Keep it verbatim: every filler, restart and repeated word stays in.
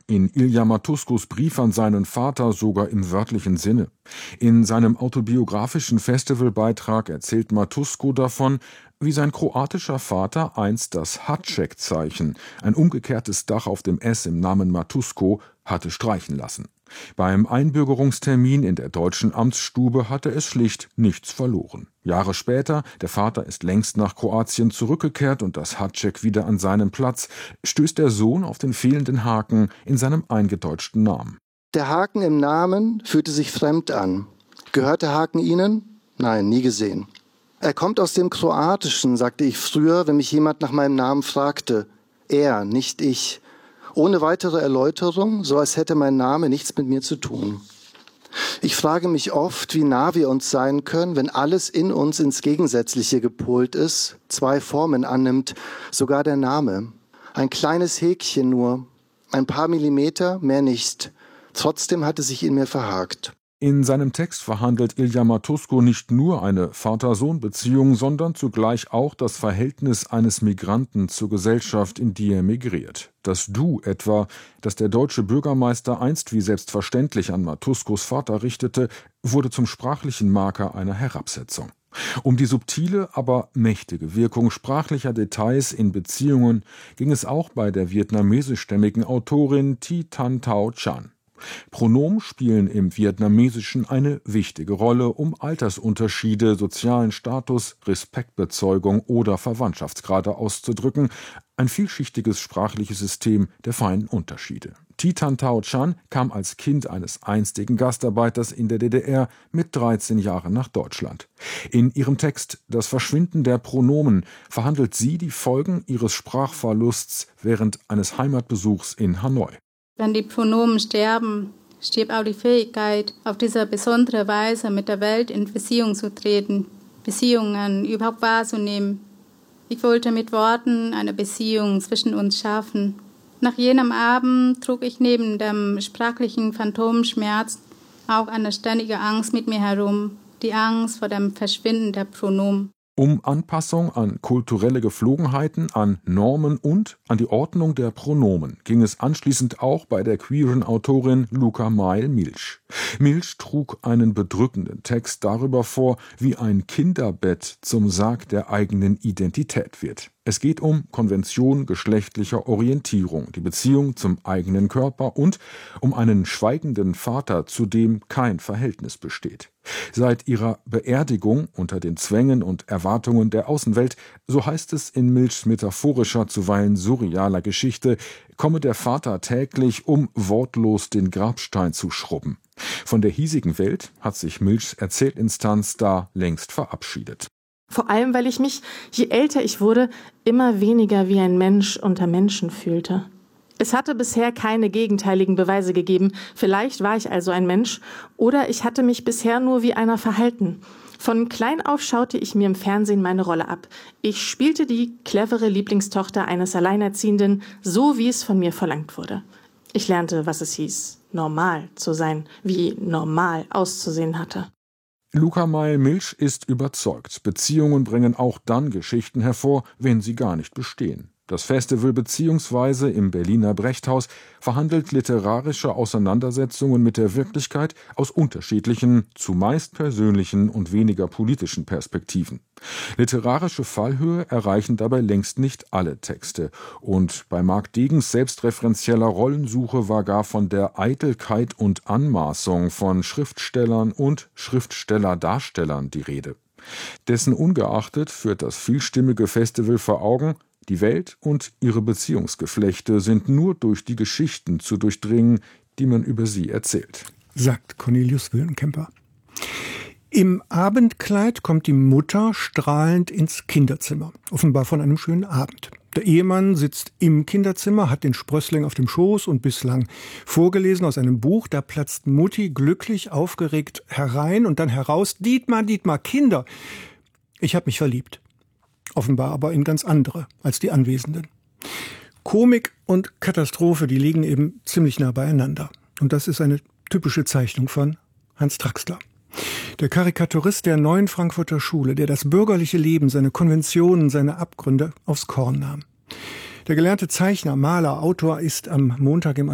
In Ilja Matuskos Brief an seinen Vater sogar im wörtlichen Sinne. In seinem autobiografischen Festivalbeitrag erzählt Matusko davon, wie sein kroatischer Vater einst das Hatschek-Zeichen, ein umgekehrtes Dach auf dem S im Namen Matusko, hatte streichen lassen. Beim Einbürgerungstermin in der deutschen Amtsstube hatte es schlicht nichts verloren. Jahre später, der Vater ist längst nach Kroatien zurückgekehrt und das Hatschek wieder an seinen Platz, stößt der Sohn auf den fehlenden Haken in seinem eingedeutschten Namen. Der Haken im Namen fühlte sich fremd an. Gehört der Haken Ihnen? Nein, nie gesehen. Er kommt aus dem Kroatischen, sagte ich früher, wenn mich jemand nach meinem Namen fragte. Er, nicht ich. Ohne weitere Erläuterung, so als hätte mein Name nichts mit mir zu tun. Ich frage mich oft, wie nah wir uns sein können, wenn alles in uns ins Gegensätzliche gepolt ist, zwei Formen annimmt, sogar der Name. Ein kleines Häkchen nur, ein paar Millimeter, mehr nicht. Trotzdem hat es sich in mir verhakt. In seinem Text verhandelt Ilja Matusko nicht nur eine Vater-Sohn-Beziehung, sondern zugleich auch das Verhältnis eines Migranten zur Gesellschaft, in die er migriert. Das Du etwa, das der deutsche Bürgermeister einst wie selbstverständlich an Matuskos Vater richtete, wurde zum sprachlichen Marker einer Herabsetzung. Um die subtile, aber mächtige Wirkung sprachlicher Details in Beziehungen ging es auch bei der vietnamesischstämmigen Autorin Thi Thanh Thao Chan. Pronomen spielen im Vietnamesischen eine wichtige Rolle, um Altersunterschiede, sozialen Status, Respektbezeugung oder Verwandtschaftsgrade auszudrücken, ein vielschichtiges sprachliches System der feinen Unterschiede. Thi Thanh Thao Chan kam als Kind eines einstigen Gastarbeiters in der D D R mit dreizehn Jahren nach Deutschland. In ihrem Text »Das Verschwinden der Pronomen« verhandelt sie die Folgen ihres Sprachverlusts während eines Heimatbesuchs in Hanoi. Wenn die Pronomen sterben, stirbt auch die Fähigkeit, auf diese besondere Weise mit der Welt in Beziehung zu treten, Beziehungen überhaupt wahrzunehmen. Ich wollte mit Worten eine Beziehung zwischen uns schaffen. Nach jenem Abend trug ich neben dem sprachlichen Phantomschmerz auch eine ständige Angst mit mir herum, die Angst vor dem Verschwinden der Pronomen. Um Anpassung an kulturelle Geflogenheiten, an Normen und an die Ordnung der Pronomen ging es anschließend auch bei der queeren Autorin Luca Mael-Milch. Milch trug einen bedrückenden Text darüber vor, wie ein Kinderbett zum Sarg der eigenen Identität wird. Es geht um Konvention geschlechtlicher Orientierung, die Beziehung zum eigenen Körper und um einen schweigenden Vater, zu dem kein Verhältnis besteht. Seit ihrer Beerdigung unter den Zwängen und Erwartungen der Außenwelt, so heißt es in Milchs metaphorischer, zuweilen surrealer Geschichte, komme der Vater täglich, um wortlos den Grabstein zu schrubben. Von der hiesigen Welt hat sich Milchs Erzählinstanz da längst verabschiedet. Vor allem, weil ich mich, je älter ich wurde, immer weniger wie ein Mensch unter Menschen fühlte. Es hatte bisher keine gegenteiligen Beweise gegeben. Vielleicht war ich also ein Mensch oder ich hatte mich bisher nur wie einer verhalten. Von klein auf schaute ich mir im Fernsehen meine Rolle ab. Ich spielte die clevere Lieblingstochter eines Alleinerziehenden, so wie es von mir verlangt wurde. Ich lernte, was es hieß, normal zu sein, wie normal auszusehen hatte. Luca Mael-Milch ist überzeugt, Beziehungen bringen auch dann Geschichten hervor, wenn sie gar nicht bestehen. Das Festival beziehungsweise im Berliner Brechthaus verhandelt literarische Auseinandersetzungen mit der Wirklichkeit aus unterschiedlichen, zumeist persönlichen und weniger politischen Perspektiven. Literarische Fallhöhe erreichen dabei längst nicht alle Texte. Und bei Marc Degens selbstreferenzieller Rollensuche war gar von der Eitelkeit und Anmaßung von Schriftstellern und Schriftstellerdarstellern die Rede. Dessen ungeachtet führt das vielstimmige Festival vor Augen, die Welt und ihre Beziehungsgeflechte sind nur durch die Geschichten zu durchdringen, die man über sie erzählt. Sagt Cornelius Wildenkemper. Im Abendkleid kommt die Mutter strahlend ins Kinderzimmer, offenbar von einem schönen Abend. Der Ehemann sitzt im Kinderzimmer, hat den Sprössling auf dem Schoß und bislang vorgelesen aus einem Buch. Da platzt Mutti glücklich aufgeregt herein und dann heraus: Dietmar, Dietmar, Kinder! Ich habe mich verliebt. Offenbar aber in ganz andere als die Anwesenden. Komik und Katastrophe, die liegen eben ziemlich nah beieinander. Und das ist eine typische Zeichnung von Hans Traxler. Der Karikaturist der Neuen Frankfurter Schule, der das bürgerliche Leben, seine Konventionen, seine Abgründe aufs Korn nahm. Der gelernte Zeichner, Maler, Autor ist am Montag im